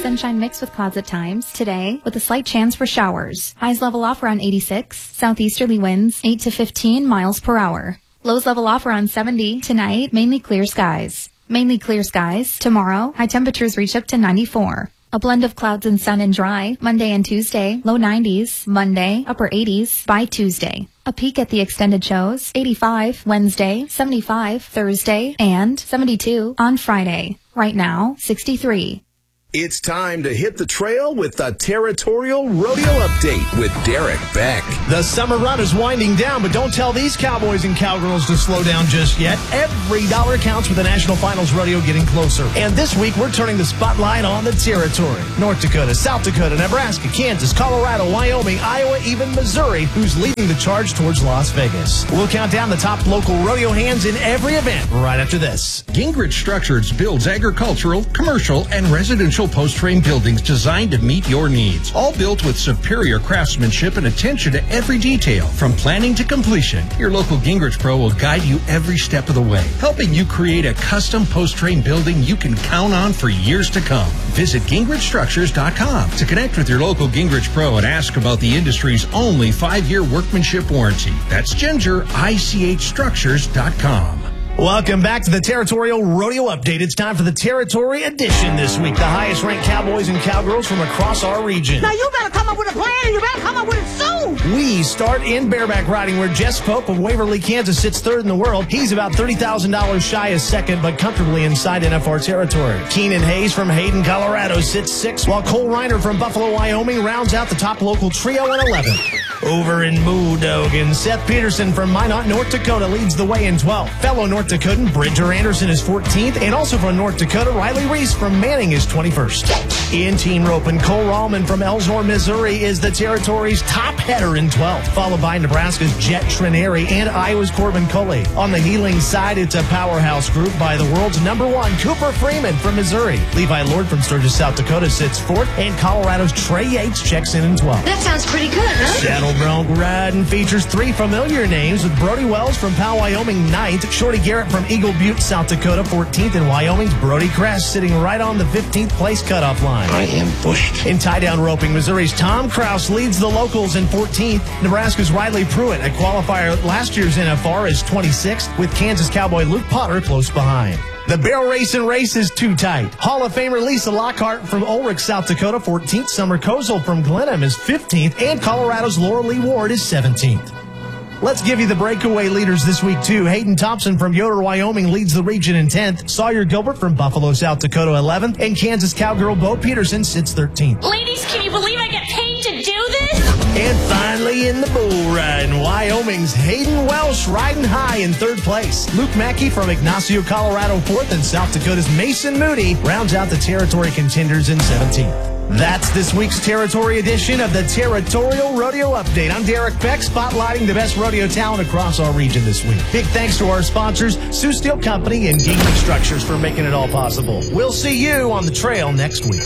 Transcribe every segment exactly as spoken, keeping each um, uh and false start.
sunshine mix with clouds at times. Today, with a slight chance for showers. Highs level off around eighty-six. Southeasterly winds eight to fifteen miles per hour. Lows level off around seventy. Tonight, mainly clear skies. Mainly clear skies. Tomorrow, high temperatures reach up to ninety-four. A blend of clouds and sun and dry. Monday and Tuesday, low nineties. Monday, upper eighties. By Tuesday, a peak at the extended shows. eighty-five Wednesday, seventy-five Thursday, and seventy-two on Friday. Right now, sixty-three. It's time to hit the trail with the Territorial Rodeo Update with Derek Beck. The summer run is winding down, but don't tell these cowboys and cowgirls to slow down just yet. Every dollar counts with the National Finals Rodeo getting closer. And this week, we're turning the spotlight on the territory. North Dakota, South Dakota, Nebraska, Kansas, Colorado, Wyoming, Iowa, even Missouri, who's leading the charge towards Las Vegas. We'll count down the top local rodeo hands in every event right after this. Gingrich Structures builds agricultural, commercial, and residential post-frame buildings designed to meet your needs. All built with superior craftsmanship and attention to every detail. From planning to completion, your local Gingrich Pro will guide you every step of the way, helping you create a custom post-frame building you can count on for years to come. Visit Gingrich Structures dot com to connect with your local Gingrich Pro and ask about the industry's only five-year workmanship warranty. That's Ginger I C H Structures dot com. Welcome back to the Territorial Rodeo Update. It's time for the Territory Edition this week. The highest-ranked cowboys and cowgirls from across our region. Now, you better come up with a plan, and you better come up with it soon. We start in bareback riding, where Jess Pope of Waverly, Kansas, sits third in the world. He's about thirty thousand dollars shy of second, but comfortably inside N F R territory. Keenan Hayes from Hayden, Colorado, sits sixth, while Cole Reiner from Buffalo, Wyoming, rounds out the top local trio in eleventh. Over in Modogan, Seth Peterson from Minot, North Dakota, leads the way in twelfth. Fellow North Dakotan Bridger Anderson is fourteenth, and also from North Dakota, Riley Reese from Manning is twenty-first. In team roping, Cole Rallman from Ellsworth, Missouri, is the territory's top header in twelfth, followed by Nebraska's Jet Trineri and Iowa's Corbin Coley. On the heeling side, it's a powerhouse group by the world's number one, Cooper Freeman from Missouri. Levi Lord from Sturgis, South Dakota, sits fourth, and Colorado's Trey Yates checks in in twelfth. That sounds pretty good, huh? Saddle Bronc Riding features three familiar names, with Brody Wells from Powell, Wyoming, ninth, Shorty Garrett from Eagle Butte, South Dakota, fourteenth, and Wyoming's Brody Kress sitting right on the fifteenth place cutoff line. I am bushed. In tie-down roping, Missouri's Tom Kraus leads the locals in fourteenth. Nebraska's Riley Pruitt, a qualifier at last year's N F R, is twenty-sixth, with Kansas cowboy Luke Potter close behind. The barrel race and race is too tight. Hall of Famer Lisa Lockhart from Ulrich, South Dakota, fourteenth. Summer Kozel from Glenham is fifteenth. And Colorado's Laura Lee Ward is seventeenth. Let's give you the breakaway leaders this week, too. Hayden Thompson from Yoder, Wyoming, leads the region in tenth. Sawyer Gilbert from Buffalo, South Dakota, eleventh. And Kansas cowgirl Bo Peterson sits thirteenth. Ladies, can you believe I get paid to do this? And finally, in the bull riding, Wyoming's Hayden Welsh riding high in third place. Luke Mackey from Ignacio, Colorado, fourth, and South Dakota's Mason Moody rounds out the territory contenders in seventeenth. That's this week's Territory edition of the Territorial Rodeo Update. I'm Derek Beck, spotlighting the best rodeo talent across our region this week. Big thanks to our sponsors, Sioux Steel Company and Gingrich Structures, for making it all possible. We'll see you on the trail next week.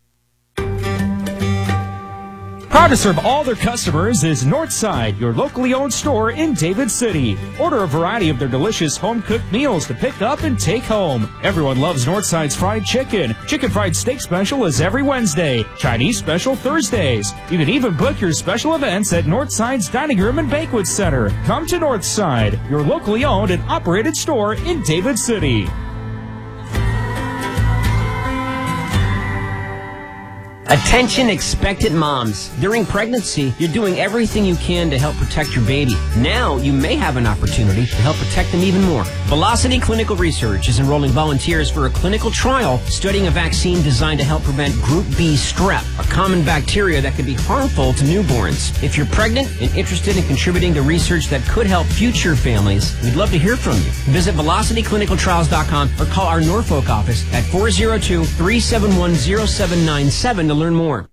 Proud to serve all their customers is Northside, your locally owned store in David City. Order a variety of their delicious home-cooked meals to pick up and take home. Everyone loves Northside's fried chicken. Chicken fried steak special is every Wednesday. Chinese special Thursdays. You can even book your special events at Northside's Dining Room and Banquet Center. Come to Northside, your locally owned and operated store in David City. Attention expectant moms. During pregnancy, you're doing everything you can to help protect your baby. Now, you may have an opportunity to help protect them even more. Velocity Clinical Research is enrolling volunteers for a clinical trial studying a vaccine designed to help prevent Group B strep, a common bacteria that can be harmful to newborns. If you're pregnant and interested in contributing to research that could help future families, we'd love to hear from you. Visit velocity clinical trials dot com or call our Norfolk office at four oh two, three seven one, oh seven nine seven to learn more.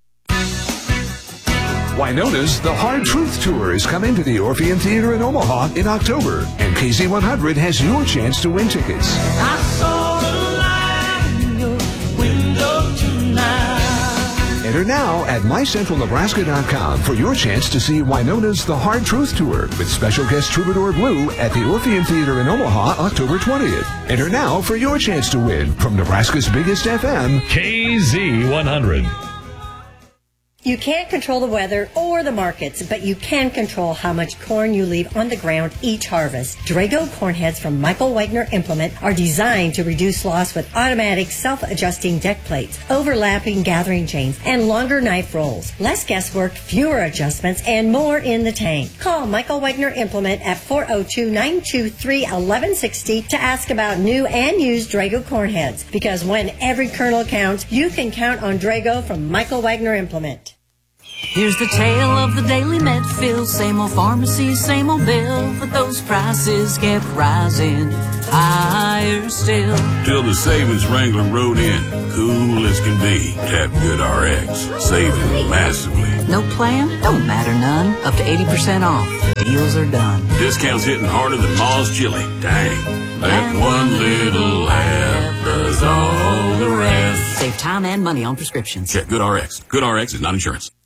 Winona's The Hard Truth Tour is coming to the Orpheum Theater in Omaha in October, and K Z one hundred has your chance to win tickets. I saw the light in your window tonight. Enter now at my central nebraska dot com for your chance to see Winona's The Hard Truth Tour with special guest Troubadour Blue at the Orpheum Theater in Omaha October twentieth. Enter now for your chance to win from Nebraska's biggest F M, K Z one hundred. You can't control the weather or the markets, but you can control how much corn you leave on the ground each harvest. Drago corn heads from Michael Wagner Implement are designed to reduce loss with automatic self-adjusting deck plates, overlapping gathering chains, and longer knife rolls. Less guesswork, fewer adjustments, and more in the tank. Call Michael Wagner Implement at four oh two, nine two three, one one six oh to ask about new and used Drago corn heads. Because when every kernel counts, you can count on Drago from Michael Wagner Implement. Here's the tale of the daily Medfield, same old pharmacy, same old bill, but those prices kept rising higher still. Till the savings Wrangler rode in, cool as can be. Tap Good R X, saving massively. No plan? Don't matter none. Up to eighty percent off. Deals are done. Discounts hitting harder than Ma's chili. Dang. That one little laugh does all the rest. Save time and money on prescriptions. Check Good R X. Good R X is not insurance.